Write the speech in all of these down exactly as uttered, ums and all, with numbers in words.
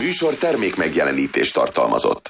műsor termék megjelenítést tartalmazott.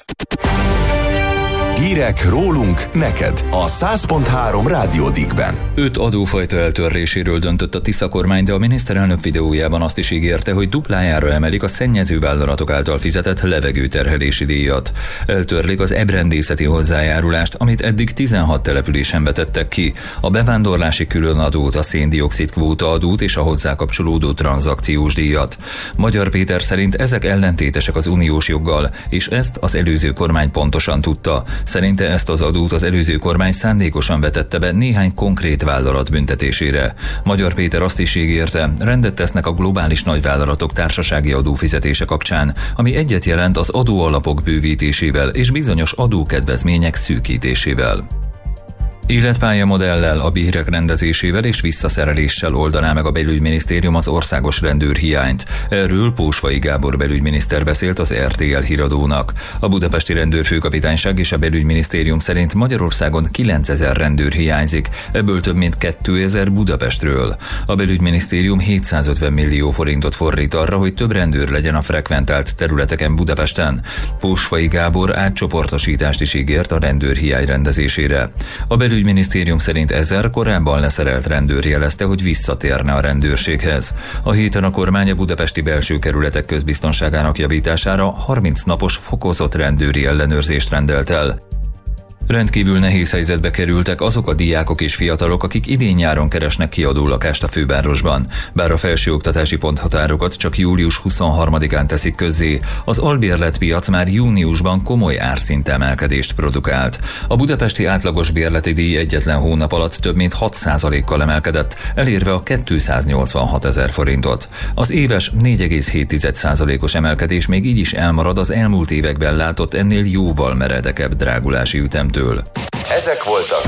Hírek rólunk, neked a száz pont három Rádió Dickben. Öt adófajta eltörléséről döntött a Tisza kormány, de a miniszterelnök videójában azt is ígérte, hogy duplájára emelik a szennyező vállalatok által fizetett levegőterhelési díjat. Eltörlik az ebrendészeti hozzájárulást, amit eddig tizenhat településen vetettek ki, a bevándorlási különadót, a széndioxid kvóta adót és a hozzá kapcsolódó tranzakciós díjat. Magyar Péter szerint ezek ellentétesek az uniós joggal, és ezt az előző kormány pontosan tudta. Szerinte ezt az adót az előző kormány szándékosan vetette be néhány konkrét vállalat büntetésére. Magyar Péter azt is ígérte, rendet tesznek a globális nagyvállalatok társasági adófizetése kapcsán, ami egyet jelent az adóalapok bővítésével és bizonyos adókedvezmények szűkítésével. Életpályamodellel, a bérek rendezésével és visszaszereléssel oldaná meg a belügyminisztérium az országos rendőrhiányt. Erről Pósfai Gábor belügyminiszter beszélt az er té el híradónak. A budapesti rendőrfőkapitányság és a belügyminisztérium szerint Magyarországon kilencezer rendőr hiányzik, ebből több mint kétezer Budapestről. A belügyminisztérium hétszázötven millió forintot fordít arra, hogy több rendőr legyen a frekventált területeken Budapesten. Pósfai Gábor átcsoportosítást is ígért a rendőrhiány rendezésére. A belügyminisztérium szerint ezer korábban leszerelt rendőr jelezte, hogy visszatérne a rendőrséghez. A héten a kormány a budapesti belső kerületek közbiztonságának javítására harminc napos fokozott rendőri ellenőrzést rendelt el. Rendkívül nehéz helyzetbe kerültek azok a diákok és fiatalok, akik idén-nyáron keresnek kiadó lakást a fővárosban. Bár a felsőoktatási ponthatárokat csak július huszonharmadikán teszik közzé, az albérletpiac már júniusban komoly árszint emelkedést produkált. A budapesti átlagos bérleti díj egyetlen hónap alatt több mint hat százalékkal emelkedett, elérve a kétszáznyolcvanhat ezer forintot. Az éves négy egész hét százalékos emelkedés még így is elmarad az elmúlt években látott ennél jóval meredekebb drágulási ütemtől. Ezek voltak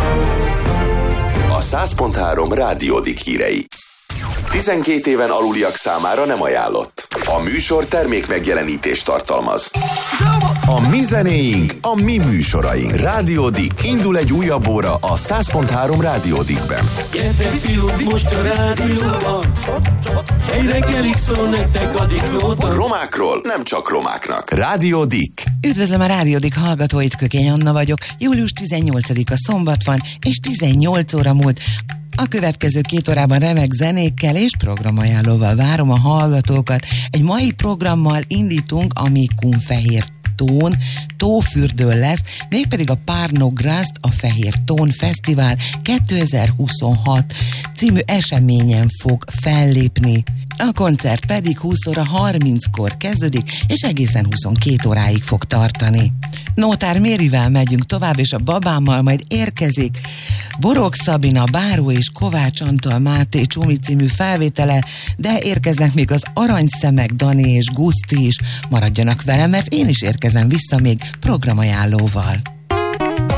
a száz pont három Rádió Dick hírei. tizenkét éven aluliak számára nem ajánlott. A műsor termék megjelenítést tartalmaz. A mi zenéink, a mi műsoraink. Rádió Dick. Indul egy újabb óra a száz pont három Rádió Dickben. Gyertek fiúk, most a rádióban. Egy reggelig szól nektek a diklóban. Romákról nem csak romáknak. Rádió Dick. Üdvözlöm a Rádió Dick hallgatóit, Kökény Anna vagyok. július tizennyolcadika szombat van, és tizennyolc óra múlt. A következő két órában remek zenékkel és programajánlóval várom a hallgatókat. Egy mai programmal indítunk, ami Kunfehér Tón tófürdő lesz, mégpedig a Párnográzt, a Fehér Tón Fesztivál kétezer-huszonhat című eseményen fog fellépni. A koncert pedig húsz óra harminckor kezdődik, és egészen huszonkét óráig fog tartani. Nótár Mérivel megyünk tovább, és a babámmal majd érkezik Borok Szabina, Báró és Kovács Antal Máté Csumi című felvétele, de érkeznek még az Aranyszemek, Dani és Guszti is. Maradjanak velem, mert én is érkezem vissza még programajánlóval.